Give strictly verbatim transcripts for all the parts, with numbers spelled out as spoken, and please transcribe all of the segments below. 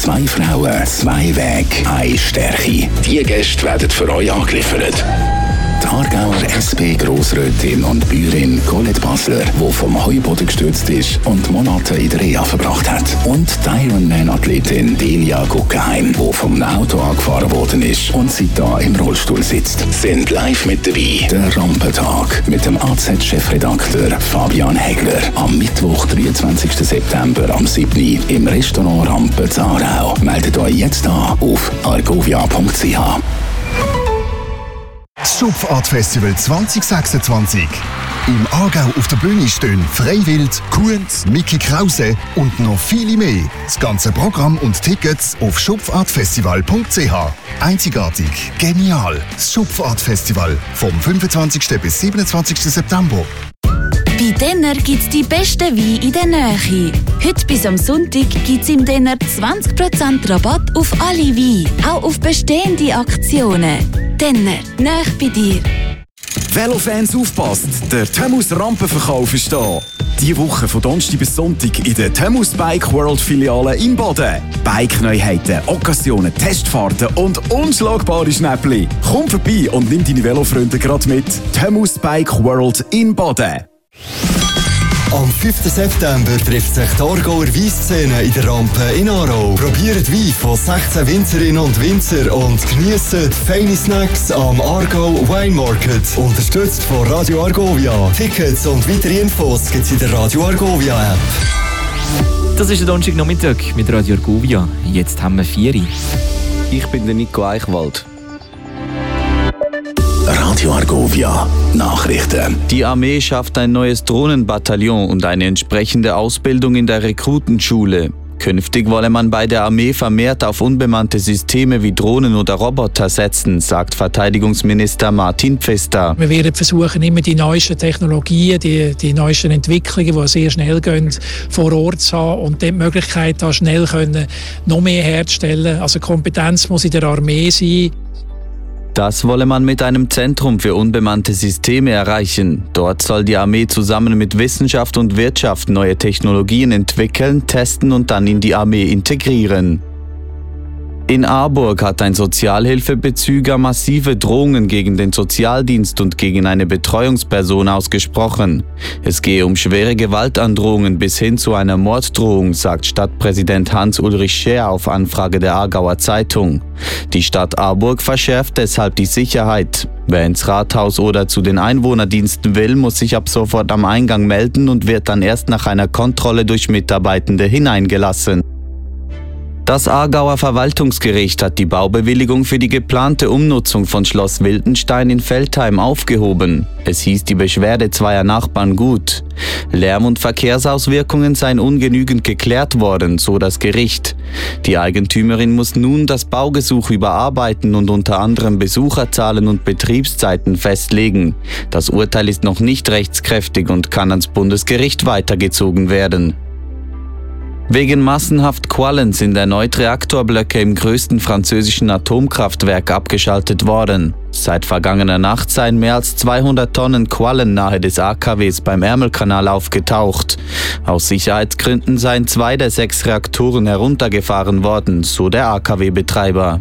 Zwei Frauen, zwei Wege, eine Stärke. Die Gäste werden für euch angeliefert. Die Aargauer S P-Grossrätin und Bäuerin Colette Basler, die vom Heuboden gestürzt ist und Monate in der Reha verbracht hat. Und die Ironman-Athletin Delia Guggenheim, die vom Auto angefahren worden ist und seitdem im Rollstuhl sitzt, sind live mit dabei. Der Rampentag mit dem A Z-Chefredakteur Fabian Hegler. Am Mittwoch, dreiundzwanzigsten September am siebten Uhr im Restaurant Rampe Aarau. Meldet euch jetzt an auf argovia punkt c h. Das Schupfart-Festival zwanzig sechsundzwanzig. Im Aargau auf der Bühne stehen Freiwild, Kuhns, Micky Krause und noch viele mehr. Das ganze Programm und Tickets auf schupfartfestival punkt c h. Einzigartig, genial. Das Schupfart-Festival vom fünfundzwanzigsten bis siebenundzwanzigsten September. Bei Denner gibt es die besten Weine in der Nähe. Heute bis am Sonntag gibt es im Denner zwanzig Prozent Rabatt auf alle Weine, auch auf bestehende Aktionen. Denner, nahe bei dir. Velofans aufpasst, der Thamus Rampenverkauf ist da. Diese Woche von Donnerstag bis Sonntag in der Thamus Bike World Filiale in Baden. Bike-Neuheiten, Occasionen, Testfahrten und unschlagbare Schnäppli. Komm vorbei und nimm deine Velofreunde gerade mit. Thamus Bike World in Baden. Am fünften September trifft sich die Aargauer Weissszene in der Rampe in Aarau. Probiert Wein von sechzehn Winzerinnen und Winzer und genießt feine Snacks am Aargau Wine Market. Unterstützt von Radio Argovia. Tickets und weitere Infos gibt es in der Radio Argovia App. Das ist der Donnerstagnachmittag mit Radio Argovia. Jetzt haben wir vier. Ich bin der Nico Eichwald. Radio Argovia Nachrichten. Die Armee schafft ein neues Drohnenbataillon und eine entsprechende Ausbildung in der Rekrutenschule. Künftig wolle man bei der Armee vermehrt auf unbemannte Systeme wie Drohnen oder Roboter setzen, sagt Verteidigungsminister Martin Pfister. Wir werden versuchen, immer die neuesten Technologien, die, die neuesten Entwicklungen, die sehr schnell gehen, vor Ort zu haben und die Möglichkeit, da schnell können, noch mehr herzustellen. Also Kompetenz muss in der Armee sein. Das wolle man mit einem Zentrum für unbemannte Systeme erreichen. Dort soll die Armee zusammen mit Wissenschaft und Wirtschaft neue Technologien entwickeln, testen und dann in die Armee integrieren. In Aarburg hat ein Sozialhilfebezüger massive Drohungen gegen den Sozialdienst und gegen eine Betreuungsperson ausgesprochen. Es gehe um schwere Gewaltandrohungen bis hin zu einer Morddrohung, sagt Stadtpräsident Hans-Ulrich Scher auf Anfrage der Aargauer Zeitung. Die Stadt Aarburg verschärft deshalb die Sicherheit. Wer ins Rathaus oder zu den Einwohnerdiensten will, muss sich ab sofort am Eingang melden und wird dann erst nach einer Kontrolle durch Mitarbeitende hineingelassen. Das Aargauer Verwaltungsgericht hat die Baubewilligung für die geplante Umnutzung von Schloss Wildenstein in Veltheim aufgehoben. Es hieß die Beschwerde zweier Nachbarn gut. Lärm- und Verkehrsauswirkungen seien ungenügend geklärt worden, so das Gericht. Die Eigentümerin muss nun das Baugesuch überarbeiten und unter anderem Besucherzahlen und Betriebszeiten festlegen. Das Urteil ist noch nicht rechtskräftig und kann ans Bundesgericht weitergezogen werden. Wegen massenhaft Quallen sind erneut Reaktorblöcke im größten französischen Atomkraftwerk abgeschaltet worden. Seit vergangener Nacht seien mehr als zweihundert Tonnen Quallen nahe des A K Ws beim Ärmelkanal aufgetaucht. Aus Sicherheitsgründen seien zwei der sechs Reaktoren heruntergefahren worden, so der A K W-Betreiber.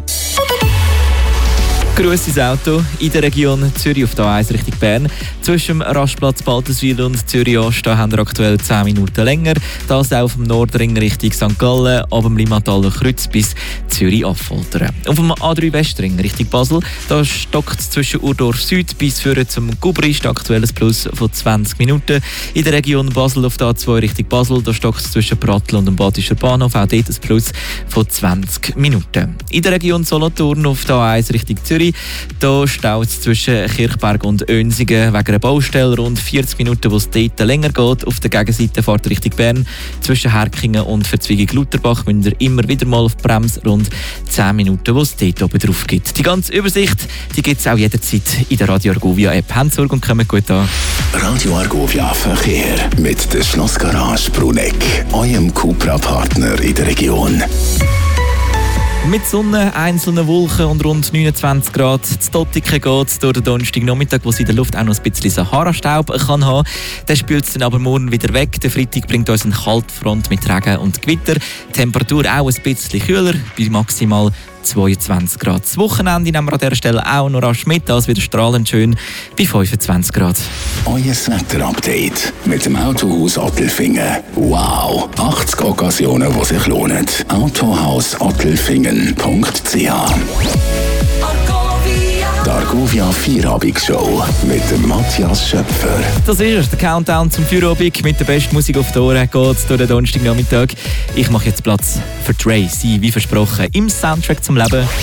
Grosses Auto in der Region Zürich auf der A eins Richtung Bern. Zwischen dem Rastplatz Baltenswil und Zürich Ost haben wir aktuell zehn Minuten länger. Das auch vom Nordring Richtung Sankt Gallen, ab dem Limmataler Kreuz bis Zürich Affoltern. Auf dem A drei Westring Richtung Basel, da stockt es zwischen Urdorf Süd bis führen zum Gubrist, aktuelles Plus von zwanzig Minuten. In der Region Basel auf der A zwei Richtung Basel, da stockt es zwischen Pratteln und dem Badischer Bahnhof, auch dort ein Plus von zwanzig Minuten. In der Region Solothurn auf der A eins Richtung Zürich, da staut es zwischen Kirchberg und Önsingen wegen einer Baustelle rund vierzig Minuten, wo es dort länger geht. Auf der Gegenseite fährt Richtung Bern. Zwischen Herkingen und Verzweigung Lutherbach müsst ihr immer wieder mal auf die Bremse, rund zehn Minuten, wo es dort oben drauf gibt. Die ganze Übersicht die gibt es auch jederzeit in der Radio Argovia App. Habt Sorge und kommt gut an. Radio Argovia Verkehr mit der Schlossgarage Bruneck, eurem Cupra-Partner in der Region. Mit Sonne, einzelnen Wolken und rund neunundzwanzig Grad. Das Dottiken geht durch den Donnerstagnachmittag, wo es in der Luft auch noch ein bisschen Sahara-Staub kann haben. Der spült es dann aber morgen wieder weg. Der Freitag bringt uns eine Kaltfront mit Regen und Gewitter. Die Temperatur auch ein bisschen kühler, bei maximal zweiundzwanzig Grad. Das Wochenende nehmen wir an dieser Stelle auch noch rasch mit, als wieder strahlend schön bei fünfundzwanzig Grad. Euer Wetter-Update mit dem Autohaus Ottelfingen. Wow! achtzig Occasionen, die sich lohnen. Autohaus Ottelfingen punkt c h. Die Argovia Feierabend-Show mit dem Matthias Schöpfer. Das ist es, der Countdown zum Feierabend mit der besten Musik auf die Ohren geht durch den Donnerstagnachmittag. Ich mache jetzt Platz für Tracy, wie versprochen, im Soundtrack zum Leben.